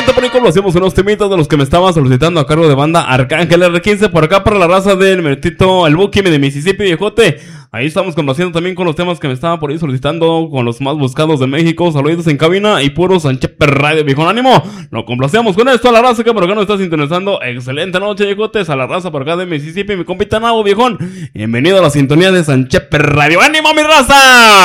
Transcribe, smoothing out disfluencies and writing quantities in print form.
viejote, por ahí como lo hacemos unos temitas de los que me estaban solicitando a cargo de banda Arcángel R15. Por acá para la raza del Mertito, el Buki de Mississippi, viejote. Ahí estamos complaciendo también con los temas que me estaban por ahí solicitando, con los más buscados de México. Saluditos en cabina y puro Sanchepe Radio, viejón. ¡Ánimo! Lo complacemos con esto a la raza que por acá nos está sintonizando. Excelente noche, viejotes, a la raza por acá de Mississippi, mi compita Nabo, viejón. Bienvenido a la sintonía de Sanchepe Radio. ¡Ánimo, mi raza!